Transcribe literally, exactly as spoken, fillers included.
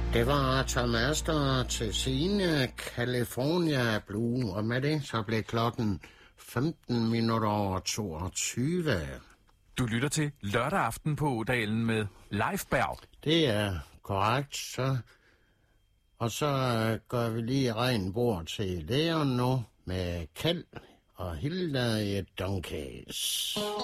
Det var Thomas, der til sine California Blue, og med det så blev klokken femten minutter over toogtyve. Du lytter til Lørdag aften på Odalen med Leif Berg. Det er korrekt, så. Og så gør vi lige ren bord til Leon nu med Kjeld og Hilda i Donkeys.